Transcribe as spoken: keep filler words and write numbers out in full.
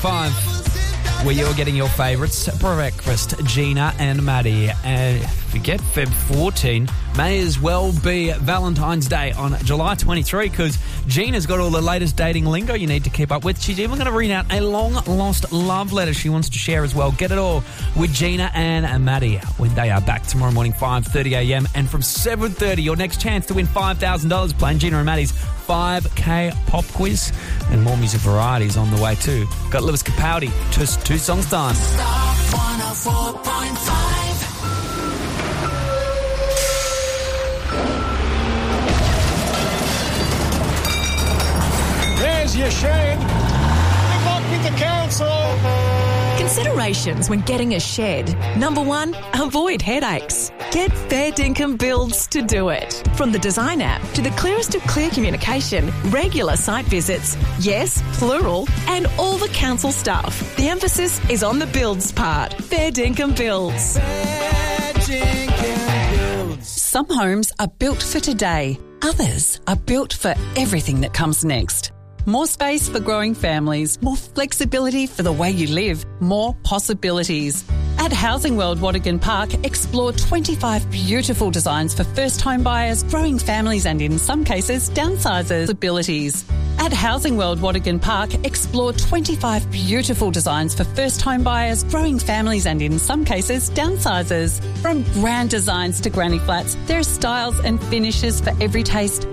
five, where you're getting your favourites. Breakfast, Gina and Maddie. And if you get February fourteenth, may as well be Valentine's Day on July twenty-third, because Gina's got all the latest dating lingo you need to keep up with. She's even going to read out a long-lost love letter she wants to share as well. Get it all with Gina and Maddie when they are back tomorrow morning, five thirty a.m. And from seven thirty, your next chance to win five thousand dollars playing Gina and Maddie's five K pop quiz. And more music varieties on the way too. Got Lewis Capaldi, just two songs time. Star one oh four point five. There's your shed. Good luck with the council. Considerations when getting a shed. Number one, avoid headaches. Get Fair Dinkum Builds to do it. From the design app to the clearest of clear communication, regular site visits, yes, plural, and all the council stuff. The emphasis is on the builds part. Fair Dinkum Builds. Fair Dinkum Builds. Some homes are built for today. Others are built for everything that comes next. More space for growing families, more flexibility for the way you live, more possibilities. At Housing World Watergan Park, explore twenty-five beautiful designs for first home buyers, growing families and, in some cases, downsizers. Abilities. At Housing World Watergan Park, explore twenty-five beautiful designs for first home buyers, growing families and, in some cases, downsizers. From grand designs to granny flats, there are styles and finishes for every taste.